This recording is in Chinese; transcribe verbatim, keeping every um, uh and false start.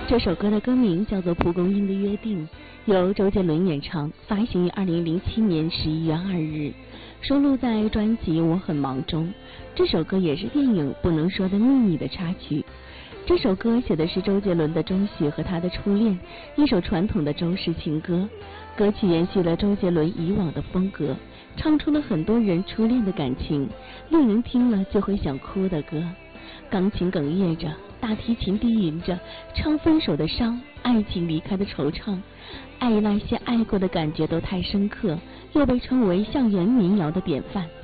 这首歌的歌名叫做《蒲公英的约定》，由周杰伦演唱，发行于二零零七年十一月二日，收录在专辑《我很忙》中。这首歌也是电影《不能说的秘密》的插曲。这首歌写的是周杰伦的中学和他的初恋，一首传统的周氏情歌。歌曲延续了周杰伦以往的风格，唱出了很多人初恋的感情，令人听了就会想哭的歌。钢琴哽咽着，大提琴低吟着，唱分手的伤，爱情离开的惆怅，爱那些爱过的感觉都太深刻，又被称为校园民谣的典范。